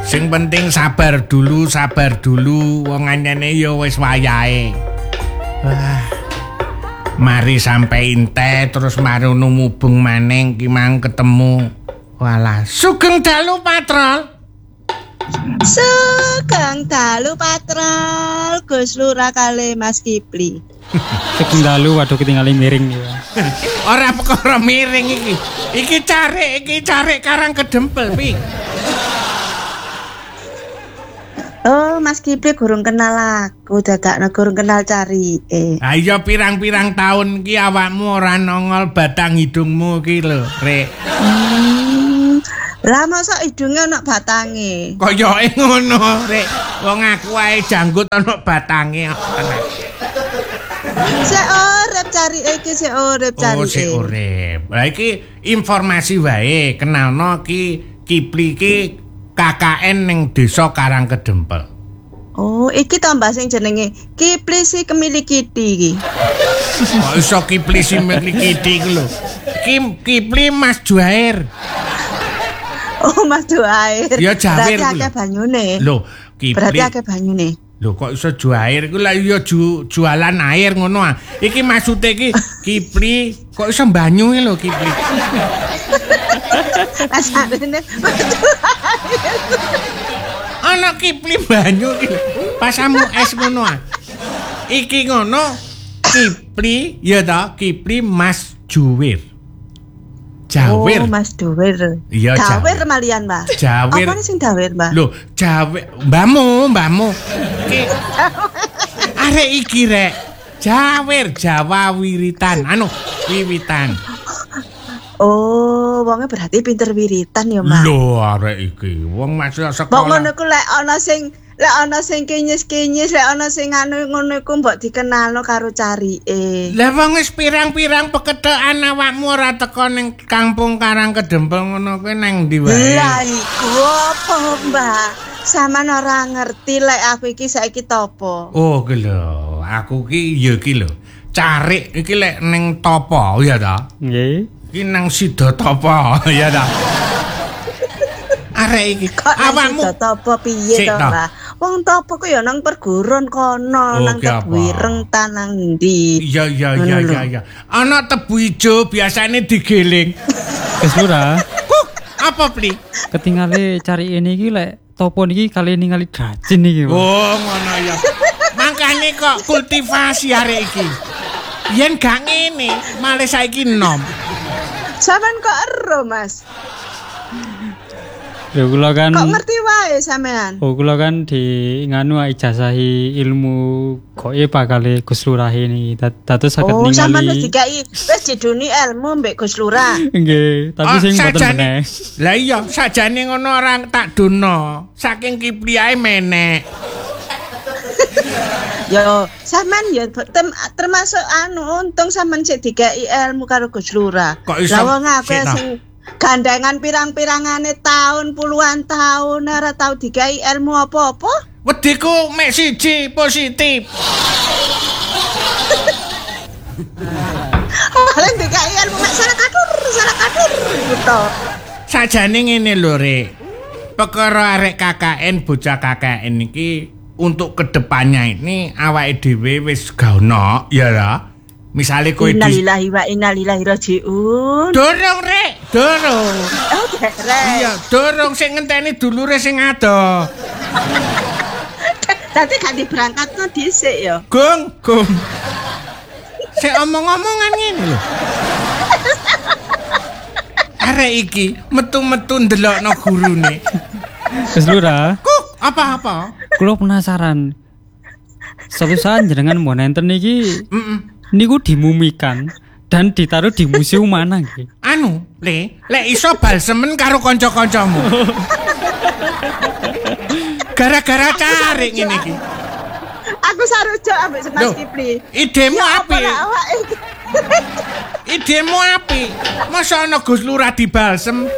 Sing penting sabar dulu, wong anyane ya wis wayahe. Wah. Mari sampai ente terus marono mubeng maneng ki mang ketemu. Walah, sugeng dalu patrol. Sugeng dalu patrol, Gus Lurah kali Mas Kipli. Sugeng dalu waduh ketinggalan miring ya. Ora perkara miring iki. Iki cari Karang Kedempel pi. Oh, Mas Kipli gurung kenal aku, dadakno gurung kenal cari. Ayo pirang-pirang tahun ki awakmu ora nongol batang hidungmu ki lho, Rek. Lah masa hidunge ana batange. Koyoke ngono, Rek. Wong aku ae janggut ana batange. Sik urip cari iki, sik urip cari. Oh, sik urip. Lah iki informasi wae, kenalno ki Kipli ki KKN ning Desa Karang Kedempel. Oh, iki tambah sing jenenge Kipli si Kemilikiti iki. Kok iso Kipli si Kemilikiti ku lho. Kipli Mas Juair. Oh, Mas Juair. Ya Jawer ku. Berarti akeh banyune. Lho, Kipli. Berarti akeh banyune. Lho kok iso Juair ku lah ya jualan air ngono ah. Iki maksude iki Kipli kok iso banyu lho Kipli. Asane ana Kipli banyu iki pasamu es ngono ah. Iki ngono Kipli ya ta Kipli Mas Juwir. Jawer. Oh, Mas Juwir. Iya, Jawer malian, Mbah. Jawer. Apa sing Jawer, Mbah? Lho, Jawer. Mbahmu. Iki arek iki rek. Jawer Jawa Wiritan. Wiwitan. Oh, wonge berarti pinter wiritan ya, Mbak. Lho, arek iki wong masih sekolah. Mbok ngono ku lek ana sing kinyis-kinyis, lek ana sing anu ngono iku mbok dikenalno karo carike. Lah wong wis pirang-pirang peketekan awakmu ora teko ning Kampung Karang Kedempel ngono kuwi nang ndi wae. Lah iku apa, Mbak? Saman ora ngerti lek aku iki saiki topo. Oh, ki lho. Aku ki ya ki lho. Carik iki lek ning Topo ya ta? Nggih. Iki nang Sidotopo ya ta? Arek iki awakmu Sidotopo piye to, Mbak? Wong Topo ku ya nang perguruan kono, nang Tebuireng tanang ndi. Iya. Ana tebu ijo biasane digeling. Gus Lurah. Apa pli? Ketinggalan cari ini iki lek Topo niki kali ningali gajin niki. Oh, ngono ya. Makane kok kultivasi arek iki. Yen gak ngene, malah saiki nom. Sampeyan kok ero, Mas? Ya kula kan kok ngerti wae sampean? Oh, kula kan di nganu ijazahi ilmu goib kali Gus Lurah ini. Dados saged ningali. Oh, sampean wis dikai wis diduni ilmu mbek Gus Lurah. Nggih, tapi sing mboten meneh. Lah iya, sajane ngono orang tak dono. Saking Kipli ae menek. Yo, sampean ya termasuk untung sampean sik dikai ilmu karo Gus Lurah. Lah wong aku sing gandengan pirang-pirangane tahun puluhan tahun ora tau dikai ilmu apa-apa. Wediku mek siji positif. Paling dikai ilmu mek salah kadur gitu. Sajane ngene lho, Rek. Perkara arek KKN bocah KKN iki untuk kedepannya ini awake dhewe wis gak ono ya lah. Misale kowe innalillahi wa inna ilaihi rajiun. Dorong Rek, dorong. Oh, Rek. Iya, dorong sing ngenteni dulure sing ado. Dadi gak diberangkatno dhisik ya. Gong. Sik omong-omongan ngene lho. Arek iki metu-metu ndelokno gurune. Gus Lurah. Apa? Kula penasaran. Suatu saat jenengan mau nenten iki niku dimumikan dan ditaruh di museum mana nggih? Anu, lek iso balsemen karo kanca-kancamu. Gara-gara cari ngene iki. Aku sarujuk ambek Mas Kipli. Idemu apik. Idemu apik. Masa ana Gus Lurah di balsem?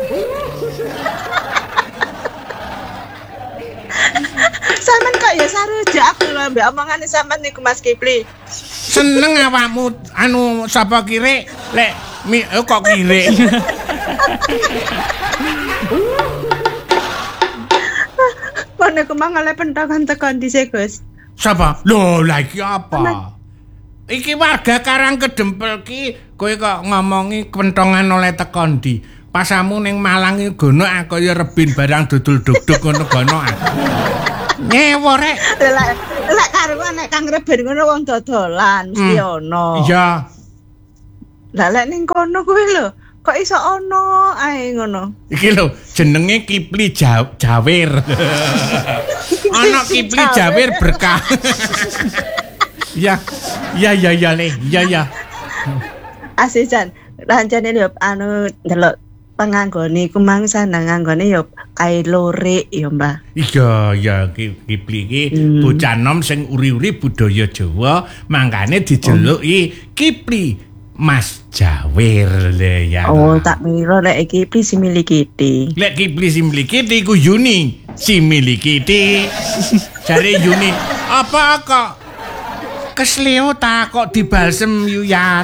Sampeyan kok ya sarujuk aku lho ambek omongane sampean niku Mas Kipli. Seneng awakmu anu sapa kire lek kok kire. Kono ku mang oleh pentongan tekan dhisik, Gus. Sapa? Lho, lah iki apa? Iki warga Karang Kedempel ki kowe kok ngomongi pentongan oleh tekan ndi? Pasamu ning Malang iki gono kaya rebin barang dodol duk-duk ngono gono. Nyewo rek. Lek karo nek kang rebin ngono wong dodolan mesti ono. Iya. Lah lek ning kono kuwi lho, kok iso ono ae ngono. Iki lho jenenge Kipli Jawir. Ana Kipli Jawir berkah. Ya le, ya. Asisan, rancane yo anu ndelok penganggone iku mang sandang nganggone yo kae lurik yo, Mbah. Iya, Kipli iki bocah nom sing uri-uri budaya Jawa, mangkane dijeluki Kipli Mas Jawir le ya. Oh, tak mira lek Kipli Similikiti. Lek Kipli Similikiti iku Yuni Similikiti. Jare Yuni, apa kok kesleo ta kok dibalsem Yuyat?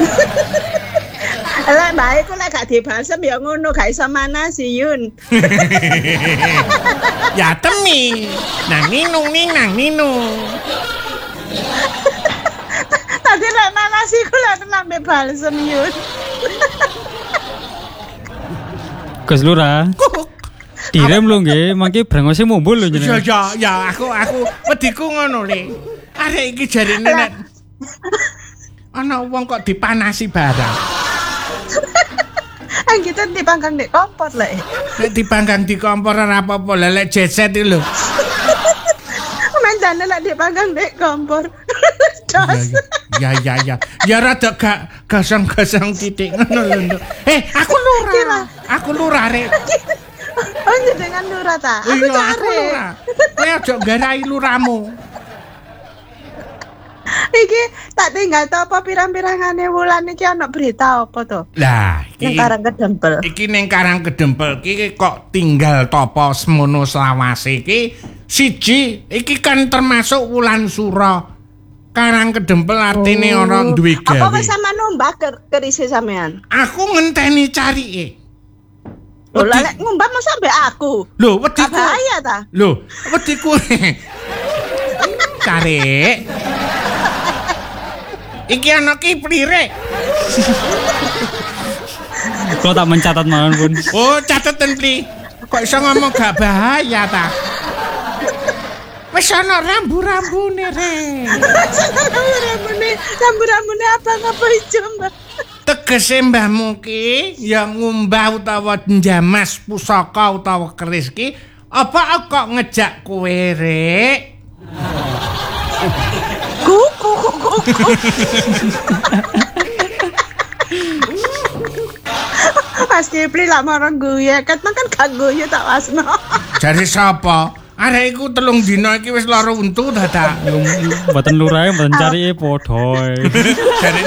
Lah bae ku lek gak dibalsem ya ngono, gak iso manasi Yun. Ya temi. Nang ninung. Tadi lek manasi ku lek lambe balsem Yun. Gus Lurah. Direm lho nggih, mangke brengose mumbul lho jenengan. Ya, aku wediku ngono le. Arek iki jarene nek ana wong kok dipanasi barang. Kita dipanggang di kompor lek. Nek dipanggang di kompor ora apa-apa, lek jeset iki lho. Menjane lek dipanggang di kompor. Ya. Ya rada gak gasang-gasang titik ngono lho. Aku lurah rek. Oh, dengan lurah ta? Aku cari. Kowe aja garai lurahmu. Iki tak tinggal apa pirang-pirangane wulan iki ana berita apa to? Lah, iki ning Karang Kedempel. Iki ning Karang Kedempel iki kok tinggal topo semono selawase iki siji iki kan termasuk wulan sura. Karang Kedempel artine ora duwe gawe. Apa wis sampean nombah kerise sampean? Aku ngenteni carike. Lho lek ngumbah mosok mbek aku. Lho, wediku. Bahaya ta? Lho, wediku. Cari. Iki ana Kipli rek. Kok tak mencatat mawon pun. Oh, cateten Pli. Kok iso ngomong gak bahaya ta? Wis ana rambu-rambune rek. Rambu-rambune apa ngapa ijo, Mbak? Tegese mbahmu ki ya ngumbah utawa njamas pusaka utawa keris ki apa kok ngejak kowe rek? Kuku. Mas Kipli lak marang guyu, ket kan gak guyu tak wasno. Jare sapa? Arek iku 3 dina iki wis lara untu dadak. Mboten lurahe mboten carike padha. Jare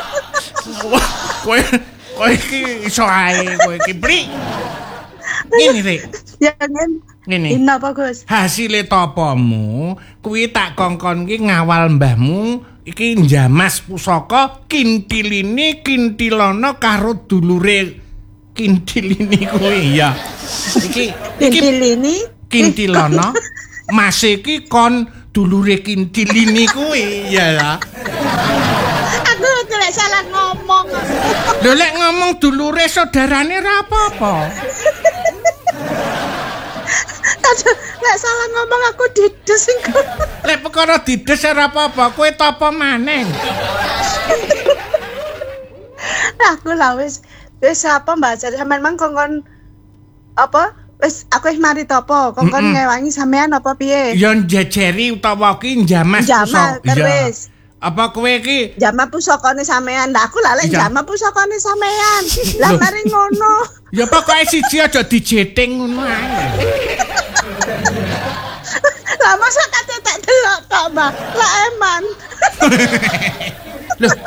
kowe iki iso ae kowe Kipli. Ngene rek. Ya ngene. Ini apa, Gus? Hasile topomu kuwi tak kongkon ki ngawal mbahmu iki njamas pusaka kintilana karo dulure kintilini kuwi ya. Iki kintilana mas iki kon dulure kintilini kuwi ya. Aku lek salah ngomong. Lho lek ngomong dulure saudarane ora apa-apa. Lek salah ngomong aku dides engko. Lek perkara dides ora apa-apa, kowe topo maneh. Aku lah wis apa Mbak Jar sampean mang kongkon apa? Wis aku wis mari topo, kongkon ngewangi sampean apa piye? Ya njejeri utawa ki njamas pusaka. Terus. Apa kowe iki jaman pusakane sampean? Lah aku lah lek jaman pusakane sampean. Lah mari ngono. Ya pokoke siji aja dijeting ngono ae. Lah masa kate tak delok tok, Mbak. Lah eman. Loh.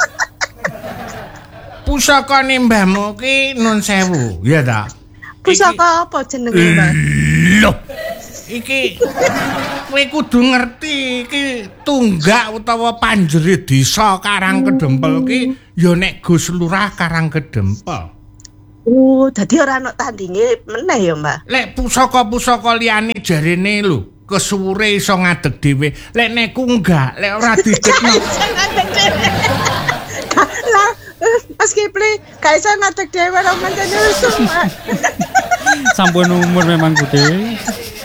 Pusakane mbahmu ki nun sewu, ya ta? Pusaka apa jenenge, Mbak? Loh. Iki kowe kudu ngerti iki tunggak utawa panjere desa Karang Kedempel ki ya nek Gus Lurah Karang Kedempel. Oh, dadi ora ana tandinge meneh ya, Mbak. Lek pusaka-pusaka liyane jarene lho, kesuwure iso ngadeg dhewe. Lek neku enggak, lek ora didekno. Lah, Mas Kipli, gak iso ngadeg dhewe rong mencene usum. Sampun umur memang gede.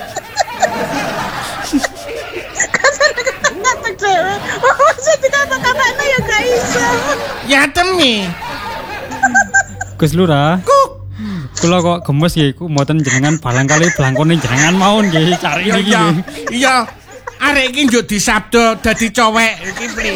Ngadeg dhewe. Masa dikapa-kapane ya gak iso. Ya temi. Gus Lurah. Kula kok gemes nggih, ku mboten jenengan balang kali blangkone jenengan mawon nggih cari niki. Iya. Arek iki njuk disabda dadi cowek iki Pli.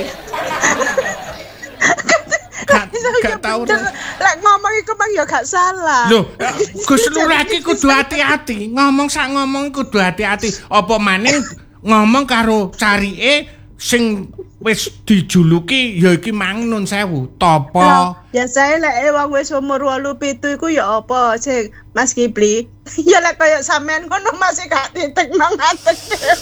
Gak tau. Lek ngomong iku mah ya gak salah. Lho, Gus Lurah iki kudu hati-hati. Ngomong sak ngomong kudu hati-hati. Apa maning ngomong karo carike sing wis dijuluki ya iki mang Nun Sewu. Topo? Biasae lek wong wis umur 87 iku ya apa sing Mas Kipli. Ya lek koyo sampean ngono masih gak ditekno ngadeg.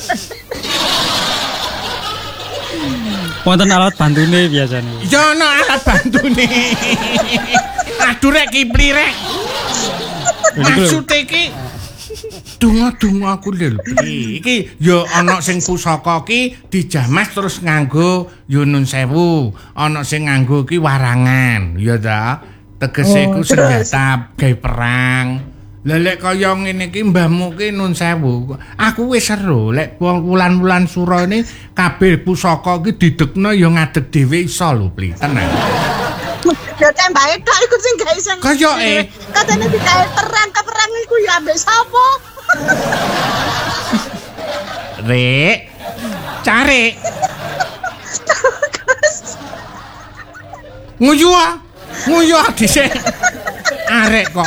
Wonten alat bantune biasane. Ya ana alat bantune. Aduh rek Kipli rek. Maksud iki donga-donga aku lho. Iki ya ana sing pusaka ki dijamas terus nganggo ya Nun Sewu. Ana sing nganggo ki warangan, ya ta. Tegese iku senjata gawe perang. Lah lek kaya ngene iki mbahmu ki Nun Sewu. Aku wis seru lek wulan-wulan sura ini kabeh pusaka ki didekno ya ngadeg dhewe iso lho, Pli. Tenang. Ya tembake tok iku sing gak iso. Kayoke. Katane digawe perang iku ya ambek sapa? Rek. Cari. Nguyu dhisik. Arek kok.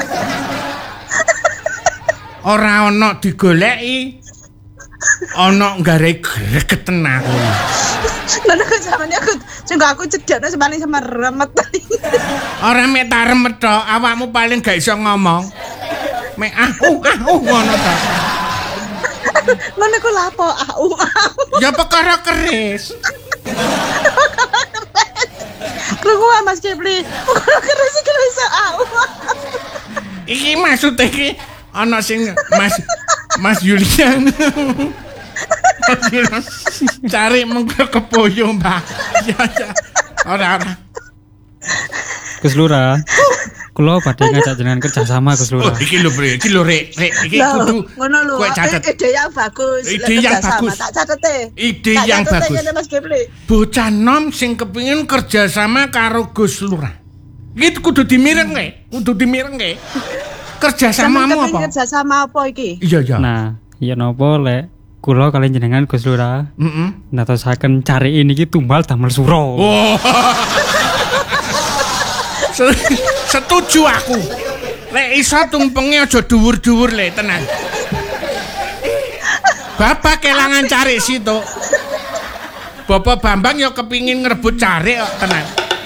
Ora ana digoleki. Ana nggare gregeten aku. Lan aku sampeyan aku cedhakno sebalik sama remet. Ora mek tak remet tok, awakmu paling gak iso ngomong. Mek ngono ta. Ngono ku lapo Ya perkara keris. Krungu Mas Kipli. Perkara keris iki iso Iki maksud iki ana sing Mas Yulian. Cari mengko kepoyo, Mbak. Ya. Ora. Gus Lurah. Kula badhe ngajak jenengan kerja sama Gus Lurah. Oh, iki lho, Bre. Iki lho, Rek. Iki kudu ngono lho. Ide yang bagus. Tak catete. Ide yang bagus. Bocah nom sing kepengin kerja sama karo Gus Lurah. Iki kudu dimirengke. Kerja samamu apa? Kerja sama apa iki? Iya. Nah, ya napa lek kula kalian jenengan Gus Lurah. Natosaken cari ini ki tumbal damel sura. Oh. Setuju aku. Lek iso tumpenge aja dhuwur-dhuwur le, tenan. Bapak kelangan cari situ. Bapak Bambang ya kepingin ngerebut cari kok, tenan.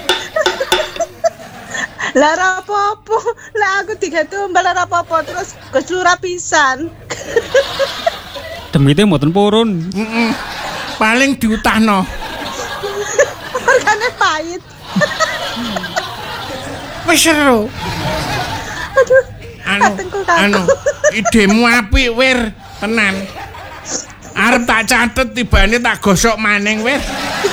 Lah apa-apa, lah aku 3 tumbal ora apa-apa terus Gus Lurah pisan. Demite mboten purun. Paling diutahno. Organe pahit. Wis seru. Anu, idemu apik wir, tenan. Arep tak catet tibane tak gosok maning wir.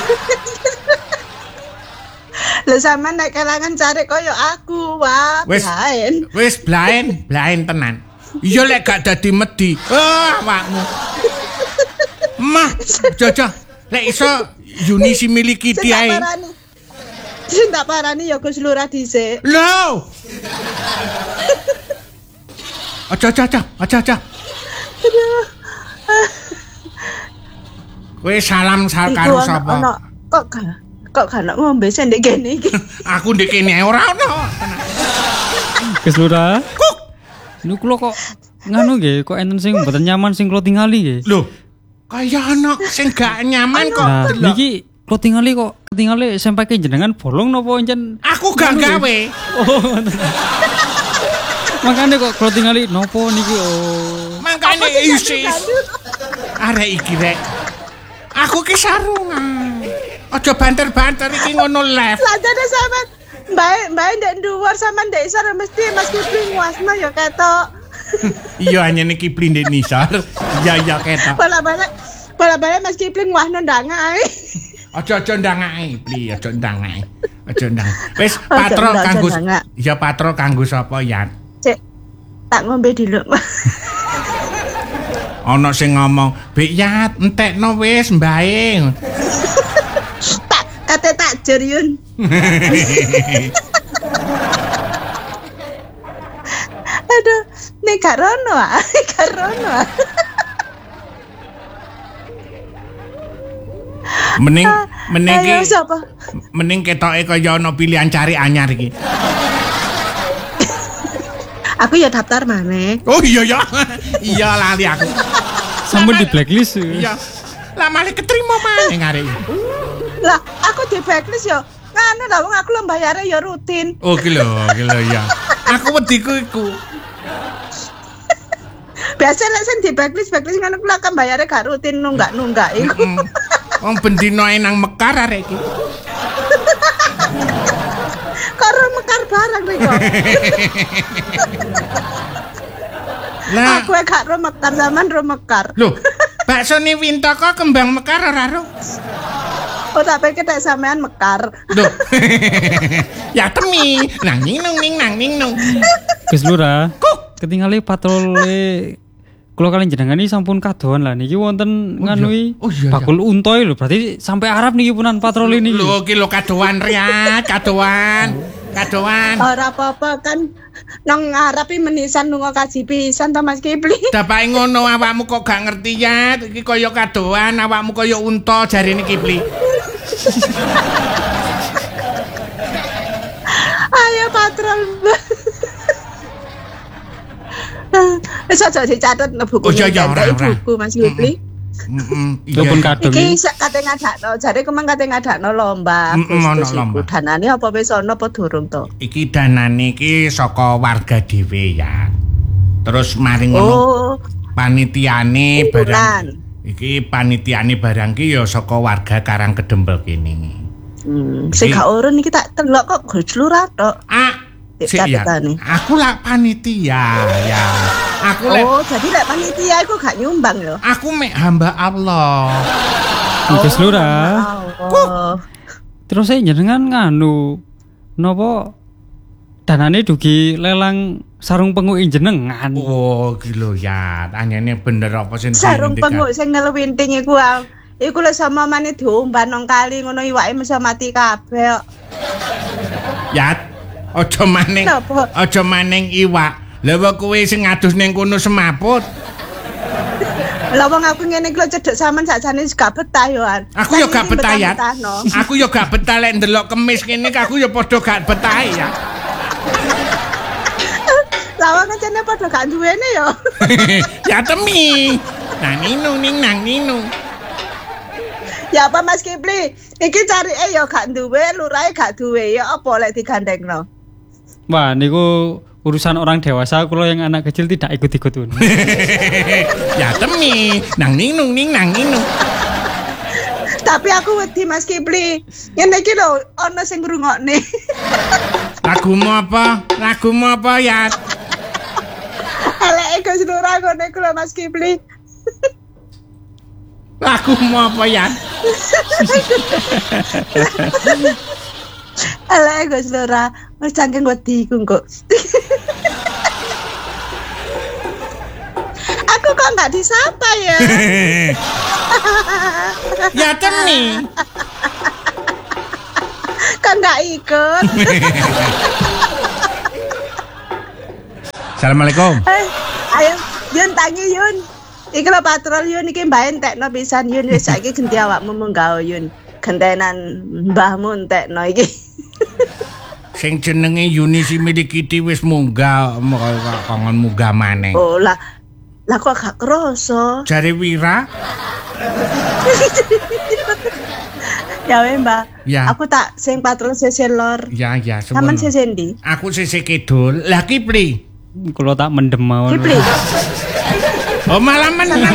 Lha sampean nek kelangan cari koyo aku, wah, blaen. Wis blaen tenan. Iya lek gak dadi medi. Awakmu. Mah, jajah. Lek iso Yuni si miliki diae. Sing tak parani ya Gus Lurah dhisik. Lho. Aja. Aduh. Kowe salam karo sapa? Kok gak ngombe sing ndek kene iki. Aku ndek kene ora ono. Gus Lurah. Niku kula kok nganu nggih, kok enten sing mboten nyaman sing kula tingali nggih. Lho, kaya ana sing gak nyaman kok. Nah, niki kula tingali sampeke jenengan bolong napa encen? Aku gak gawe. Oh. Makane kok kula tingali napa niki Makane isi. Arek iki rek. Aku ki sarungan. Aja banter-banter iki ngono live. Lah jane sampean Mbak ndek dhuwur sampean ndek isor mesti Mas Kipli nguasno ya ketok. Iya anyene Kipli ndek nisor. Iya ketok. Bala-bala Mas Kipling wahno ndangake. Aja ndangake, Pli, aja ndangake. Wis patrol kanggo ya patrol kanggo sapa ya? Cek tak ngombe dulu. Ana sing ngomong, "Bek Yat, entekno wis mbae." Kate tak jur Yun. Aduh, nek karono ah. Mending ketoke kaya ana pilihan cari anyar iki. Aku ya daftar maneh. Oh iya ya. Iya lali aku. Sampun di blacklist. Iya. Lah malah keterima maneh arek. Lah aku di blacklist yo. Nganu lah wong aku bayare ya rutin. Oh ki lho ya. Aku wediku iku. Biasa lek sing di blacklist ngono kuwi kan bayare gak rutin nunggak iku. Wong bendino nang Mekar arek iki. Karo Mekar barang riko. Lah aku gak ro Mekar zaman ro Mekar. Lho, baksone Wintaka kembang Mekar ora ro. Oh tapi kita sampean Mekar. Loh. Ya temi, nang nung. Gus Lurah. Ketinggalan patroli kula kalian jenengan iki sampun kadoan lah niki wonten nganui bakul untoy lho berarti sampai Arab niki punan patroli niki. Lho iki lho kadoan Riat, kadoan. Ora apa-apa kan nang Arab iki menisan lunga kaji pisan ta Mas Kipli. Dapake ngono awakmu kok gak ngerti ya, iki kaya kadoan awakmu kaya unta jarine Kipli. Ayo patrol. Wis aja dicatet nang buku. Oh iya buku Mas Kipli. Dipun kadung. Iki kate ngadakno, jare kemang kate ngadakno lomba. Ono lomba. Danane apa wis ana apa durung to? Iki danane iki saka warga dhewe ya. Terus maring ngono. Panitiane barang. Iki panitiane barang ki ya saka warga Karang Kedembel kene. Sing gak urun iki tak telok kok Gus Lurah tok. Ya. Aku lak panitia ya. Oh, jadi lek panitia iku gak nyumbang ya. Aku mek hamba Allah. Gus Lurah. Terus saya jenengan nganu napa danane dugi lelang sarung penguk jenengan. Oh, gila ya. Anyane bener apa sing sarung penguk sing ngelwinting iku. Iku lek sama mane diumban nang kali ngono iwake mesti mati kabeh. Ya, aja maning iwak. Lah kok kowe sing ngadus ning kono semaput. Lah wong aku ngene iki lho cedhek sampean sakjane gak betah yo an. Aku yo gak betah ya. Aku yo gak betah lek ndelok kemis kene aku yo padha gak betah ya. Lah wong jane padha gak duwene yo. Ya temi. Nang ninu. Ya apa Mas Kipli? Iki carike yo gak duwe, lurahe gak duwe ya apa lek digandengno? Wah, niku urusan orang dewasa, kalau yang anak kecil tidak ikut-ikut. Ya temi, nang ninu. Tapi aku wedi Mas Kipli. Ngene iki lho ana sing ngrungokne. Lagumu apa ya? Eleke Gus Lurah ngene ku lho Mas Kipli. Lagumu apa ya? Eleke Gus Lurah, wis saking wedi iku kok. Aku kok nggak disapa ya? Ya temi. Kan nggak ikut. Assalamualaikum. Ayo, Yun tangi Yun. Iki lho patrol Yun iki mbah entekno pisan Yun wis saiki genti awakmu munggah Yun. Gentenan mbahmu entekno iki. Sing jenenge Yunisi Milikiti wis munggah kongon munggah maneh. Oh lah kok gak kroso. Jare Wira. Ya weh Mbak. Ya. Aku tak sing patrol sisi lor. Ya. Sampeyan sisi ndi? Aku sisi kidul. Lah Kipli. Kula tak mendem mawon. Kipli. Oh malah menang.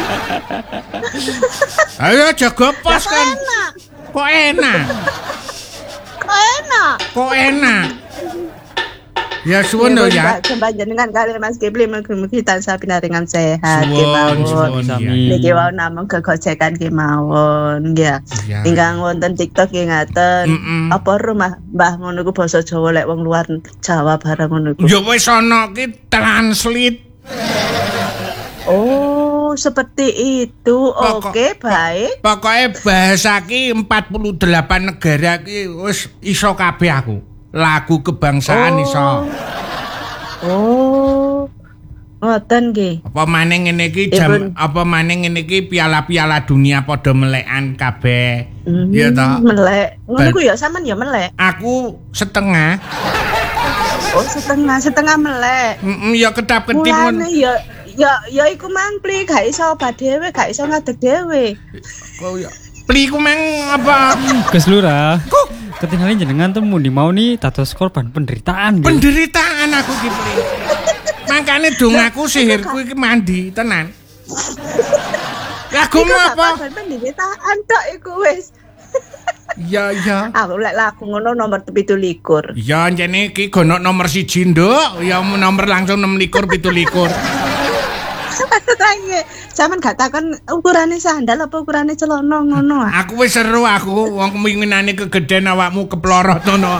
Ayo jaga pos kan. Kok enak. Ya suwun lho ya. Panjenengan kali Mas Kipli mugi tansah pinaringan sehat kemawon. Niki wau namung gegojekan kemawon nggih. Ingkang wonten TikTok nggih ngaten. Apa rumah Mbah ngono ku basa Jawa lek wong luar Jawa barang ngono ku. Ya wis ana ki translate. Oh, seperti itu. Oke, baik. Pokoknya bahasa ki 48 negara ki wis iso kabeh aku. Lagu kebangsaan iso. Oh. Ngoten nggih. Apa maning ngene iki piala-piala dunia padha melekan kabeh. Ya ta? Melek. Ngono ku ya sampean ya melek. Aku setengah. Oh, setengah melek. Ya kedap-kedip ngono. Ya iku mang pli gak iso obat dhewe, gak iso ngadeg dhewe. Kok ya pli ku mang apa? Gus Lurah. Ketinggalan jenengan tuh mundi mau nih dados korban penderitaan. Penderitaan aku ki pli. Makane dongaku sihirku iki mandi tenan. Lagumu apa? Penderitaan tok iku wis. Ya. Aku lek lagu ngono nomor 17. Ya jane iki gono nomor 1 nduk, ya nomor langsung 26 17. Sampeyan gak takon ukurane sandal apa ukurane celana ngono. Aku wis seru aku, wong kepinginane kegeden awakmu keplorot ngono.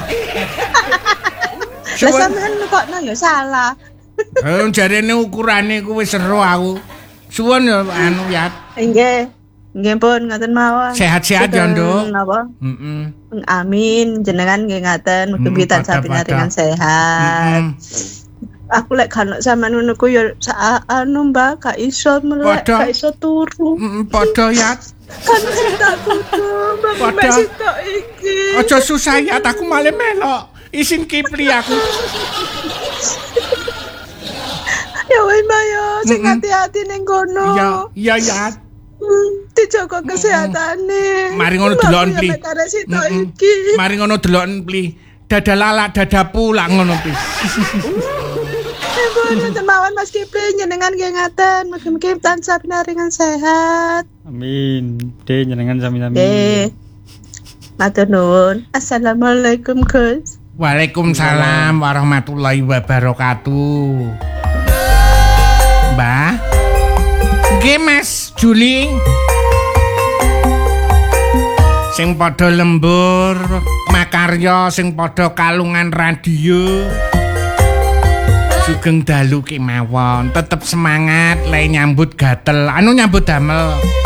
Lah sampeyan kok ya salah. Jarene ukurane ku wis seru aku. Suwun ya anu ya. Nggih pun ngaten mawon. Sehat-sehat ya, Nduk. Napa? Amin, jenengan nggih ngaten mugi tansah pinaringan sehat. Aku lek kan sampean ngono ku ya anu Mbak, gak iso melek, gak iso turu. Padha ya. Kan tak kudu, Mbak sitok iki. Aja susah ya, aku malah melok. Isin Kipli aku. Ya wis Mbak yo, sing hati-hati ning kono. Iya ya. Dijaga kesehatane. Mari ngono deloken Pli. Mari ngono deloken Pli. Dada lalak, dada pulang ngono Pli. Nonton mawon Mas Kipli jenengan nggih ngaten, mugi-mugi tansah pinaringan sehat. Amin. Jenengan sami-sami. Matur nuwun. Assalamualaikum Gus. Waalaikumsalam warahmatullahi wabarakatuh. Mbah. Nggih Mas Juli. Sing padha lembur, makarya sing padha kalungan radio. Sugeng dalu kemawon, tetep semangat lek nyambut gatel, nyambut damel.